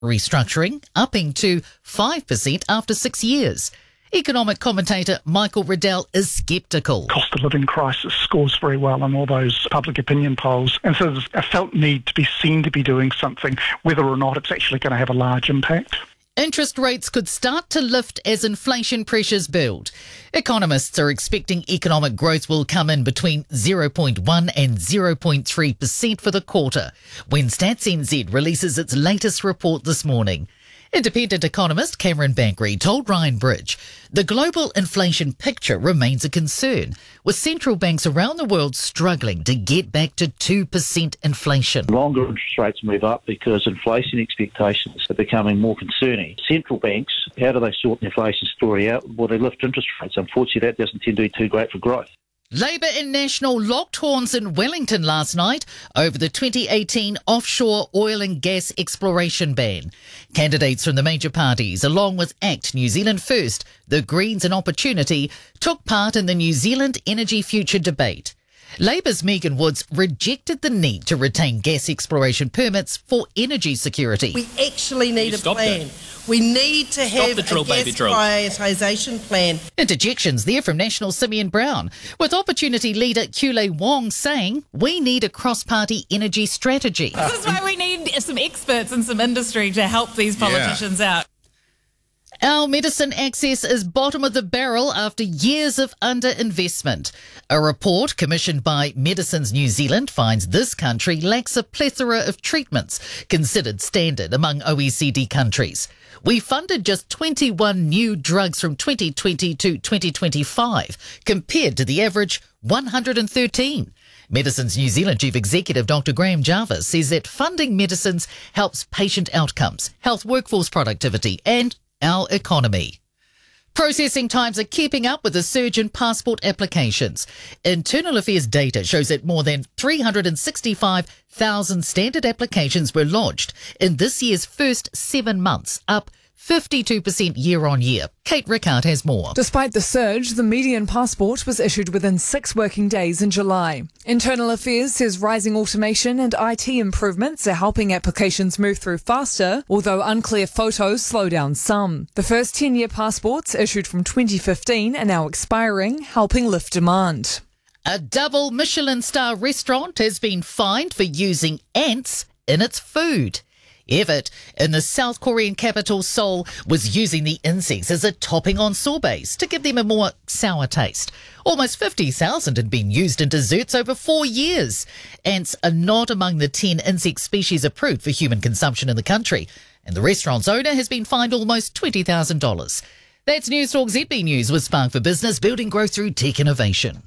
restructuring, upping to 5% after 6 years. Economic commentator Michael Riddell is sceptical. Cost of living crisis scores very well on all those public opinion polls, and so there's a felt need to be seen to be doing something, whether or not it's actually going to have a large impact. Interest rates could start to lift as inflation pressures build. Economists are expecting economic growth will come in between 0.1 and 0.3% for the quarter, when Stats NZ releases its latest report this morning. Independent economist Cameron Bankery told Ryan Bridge the global inflation picture remains a concern, with central banks around the world struggling to get back to 2% inflation. Longer interest rates move up because inflation expectations are becoming more concerning. Central banks, how do they sort the inflation story out? Well, they lift interest rates. Unfortunately, that doesn't tend to be too great for growth. Labour and National locked horns in Wellington last night over the 2018 offshore oil and gas exploration ban. Candidates from the major parties, along with ACT New Zealand First, the Greens and Opportunity, took part in the New Zealand Energy Future debate. Labour's Megan Woods rejected the need to retain gas exploration permits for energy security. We actually need a plan. We need to have a gas prioritisation plan. Interjections there from National Simeon Brown, with Opportunity leader Kule Wong saying we need a cross-party energy strategy. This is why we need some experts and some industry to help these politicians out. Our medicine access is bottom of the barrel after years of underinvestment. A report commissioned by Medicines New Zealand finds this country lacks a plethora of treatments considered standard among OECD countries. We funded just 21 new drugs from 2020 to 2025, compared to the average 113. Medicines New Zealand Chief Executive Dr. Graham Jarvis says that funding medicines helps patient outcomes, health workforce productivity and our economy. Processing times are keeping up with the surge in passport applications. Internal Affairs data shows that more than 365,000 standard applications were lodged in this year's first 7 months, up 52% year on year. Kate Rickard has more. Despite the surge, the median passport was issued within 6 working days in July. Internal Affairs says rising automation and IT improvements are helping applications move through faster, although unclear photos slow down some. The first 10-year passports issued from 2015 are now expiring, helping lift demand. A double Michelin star restaurant has been fined for using ants in its food. Everett, in the South Korean capital Seoul, was using the insects as a topping on sorbets to give them a more sour taste. Almost 50,000 had been used in desserts over 4 years. Ants are not among the 10 insect species approved for human consumption in the country, and the restaurant's owner has been fined almost $20,000. That's News Talk ZB News with Spark for Business, building growth through tech innovation.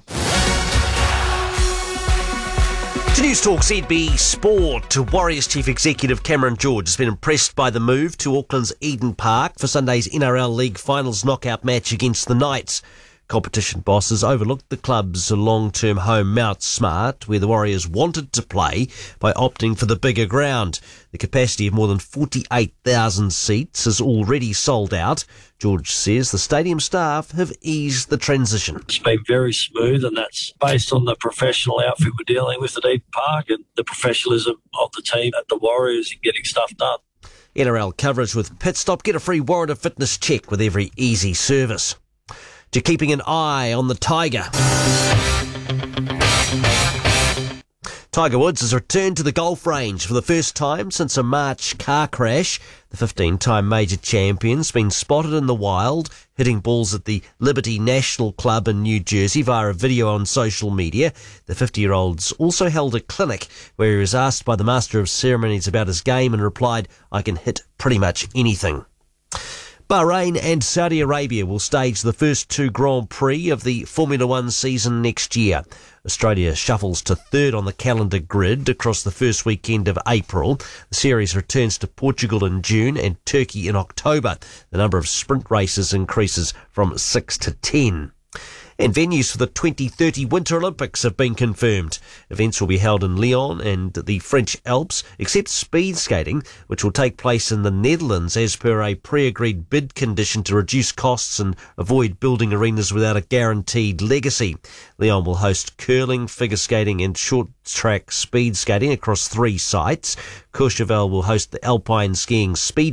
To News Talk ZB Sport, Warriors Chief Executive Cameron George has been impressed by the move to Auckland's Eden Park for Sunday's NRL League Finals knockout match against the Knights. Competition bosses overlooked the club's long-term home Mount Smart, where the Warriors wanted to play, by opting for the bigger ground. The capacity of more than 48,000 seats is already sold out. George says the stadium staff have eased the transition. It's been very smooth, and that's based on the professional outfit we're dealing with at Eden Park and the professionalism of the team at the Warriors in getting stuff done. NRL coverage with Pit Stop. Get a free warrant of fitness check with every easy service. To keeping an eye on the Tiger. Tiger Woods has returned to the golf range for the first time since a March car crash. The 15-time major champion's been spotted in the wild, hitting balls at the Liberty National Club in New Jersey via a video on social media. The 50-year-old's also held a clinic where he was asked by the Master of Ceremonies about his game and replied, "I can hit pretty much anything." Bahrain and Saudi Arabia will stage the first 2 Grand Prix of the Formula One season next year. Australia shuffles to third on the calendar grid across the first weekend of April. The series returns to Portugal in June and Turkey in October. The number of sprint races increases from 6 to 10. And venues for the 2030 Winter Olympics have been confirmed. Events will be held in Lyon and the French Alps, except speed skating, which will take place in the Netherlands as per a pre-agreed bid condition to reduce costs and avoid building arenas without a guaranteed legacy. Lyon will host curling, figure skating and short track speed skating across 3 sites. Courchevel will host the alpine skiing speed